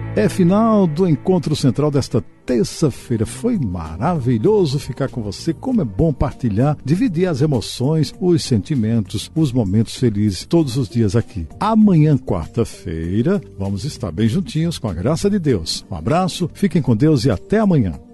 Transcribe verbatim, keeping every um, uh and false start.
É final do encontro central desta terça-feira. Foi maravilhoso ficar com você. Como é bom partilhar, dividir as emoções, os sentimentos, os momentos felizes todos os dias aqui. Amanhã, quarta-feira, vamos estar bem juntinhos com a graça de Deus. Um abraço, fiquem com Deus e até amanhã.